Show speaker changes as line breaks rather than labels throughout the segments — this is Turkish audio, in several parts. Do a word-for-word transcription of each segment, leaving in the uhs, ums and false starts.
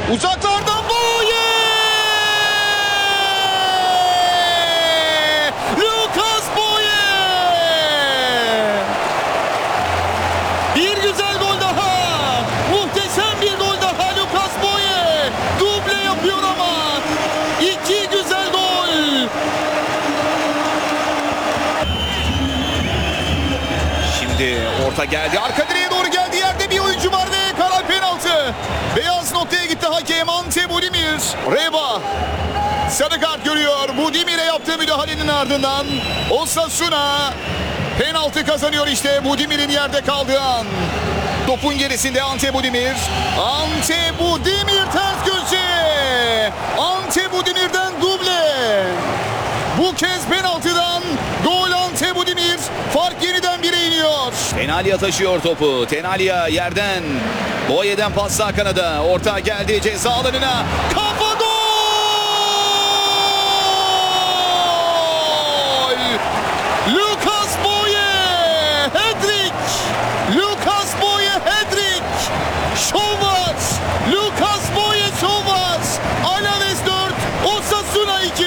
Uzaklardan Boye! Lucas Boye! Bir güzel gol daha. Muhteşem bir gol daha Lucas Boye. Duble yapıyor ama. İki güzel gol. Şimdi orta geldi. Arka direğe doğru geldi. Yerde bir oyuncu var ve karar penaltı. Beyaz noktaya gitti hakem Ante Budimir. Reba sarı kart görüyor. Budimir'e yaptığı müdahalenin ardından Osasuna penaltı kazanıyor işte Budimir'in yerde kaldığı an. Topun gerisinde Ante Budimir. Ante Budimir ters köşe. Ante Budimir'den duble. Bu kez penaltıdan gol Ante Budimir. Fark yeniden bire iniyor. Tenalia taşıyor topu. Tenalia yerden. Boye'den pas sağ kanada. Orta geldi ceza alanına. Kafa gol! Lucas Boye! Hat-trick! Lucas Boye hat-trick! Şov var! Lucas Boye şov var! Alaves dört, Osasuna iki.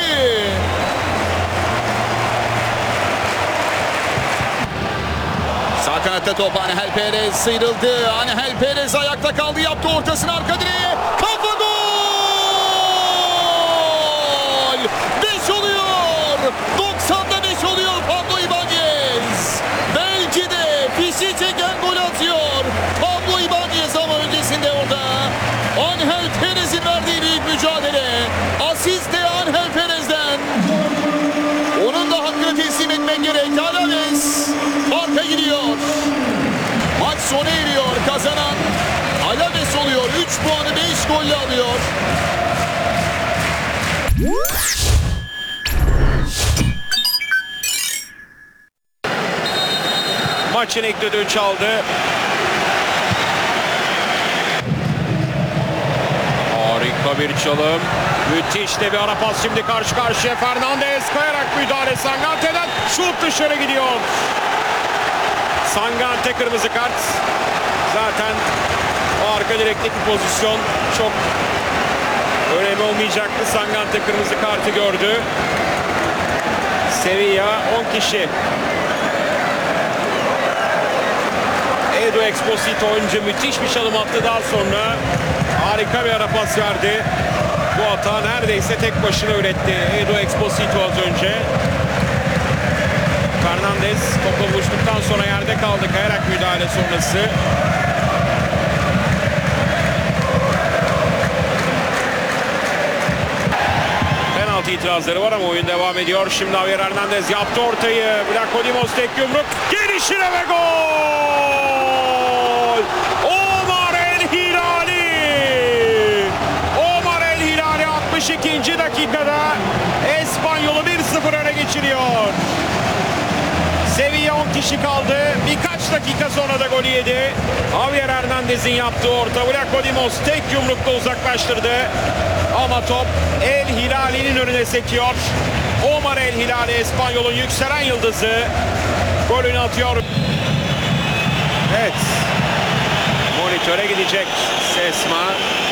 Sağ kanatta top Angel Perez sıyrıldı. Angel Perez ayakta kaldı. Yaptı ortasını arka direğe. Kafa gol! beş oluyor. doksanda beş oluyor Pablo Ibanez. Belki de fişi çeken gol atıyor. Pablo Ibanez ama öncesinde orada Angel Perez'in verdiği büyük mücadele. Asist de Angel Perez'den. Onun da hakkını teslim etmek gerek. Alaves farka gidiyor. Maç sona eriyor. Kazanan Alaves oluyor. üç puanı beş golle alıyor.
Maçın ilk düdüğü çaldı. Harika bir çalım. Müthiş de bir ara pas şimdi karşı karşıya. Fernandez kayarak müdahale Sangante'den. Şut dışarı gidiyor. Sangante kırmızı kart. Zaten o arka direkteki pozisyon çok önemli olmayacaktı. Sangante kırmızı kartı gördü. Sevilla on kişi. Edu Exposito önce müthiş bir çalım attı, daha sonra harika bir ara pas verdi. Bu hata neredeyse tek başına üretti Edu Exposito az önce. Fernandez topla buluştuktan sonra yerde kaldı kayarak müdahale sonrası. Penaltı itirazları var ama oyun devam ediyor. Şimdi Javier Hernandez yaptı ortayı. Vlaco Dimos tek yumruk. Gelişine ve gol! Omar El Hilali! Omar El Hilali altmış ikinci dakikada Espanyol'u bir sıfır öne geçiriyor. Sevilla on kişi kaldı. Birkaç dakika sonra da golü yedi. Javier Hernandez'in yaptığı orta. Vlaco Dimos tek yumrukla uzaklaştırdı. Ama top El Hilali'nin önüne sekiyor. Omar El Hilali Espanyol'un yükselen yıldızı golünü atıyor. Evet. Monitöre gidecek Sesma.